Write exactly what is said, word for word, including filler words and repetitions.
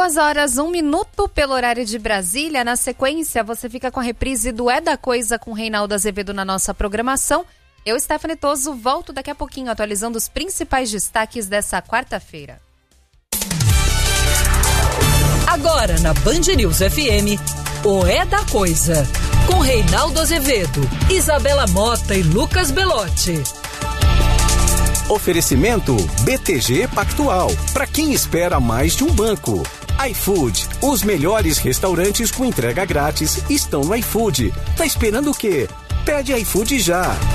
Duas horas, um minuto pelo horário de Brasília. Na sequência, você fica com a reprise do É da Coisa com Reinaldo Azevedo na nossa programação. Eu, Stephanie Toso, volto daqui a pouquinho atualizando os principais destaques dessa quarta-feira. Agora na Band News F M, o É da Coisa, com Reinaldo Azevedo, Isabela Mota e Lucas Belotti. Oferecimento B T G Pactual, para quem espera mais de um banco. iFood, os melhores restaurantes com entrega grátis estão no iFood. Tá esperando o quê? Pede iFood já.